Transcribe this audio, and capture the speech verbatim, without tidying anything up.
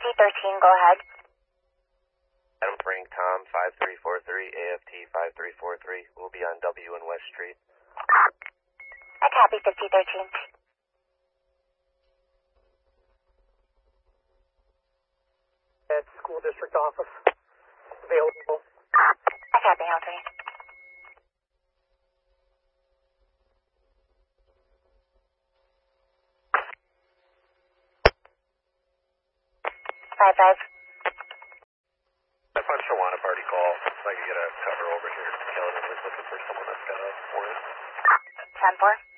thirteen, go ahead. Adam Frank Tom five three four three, A F T five three four three. We'll be on W and West Street. I copy fifty thirteen. At school district office. Available. I copy, Haltry. Five five. If I'm Shawana party call, if I could get a cover over here. Kelvin is looking for someone that's got a warrant. Ten four.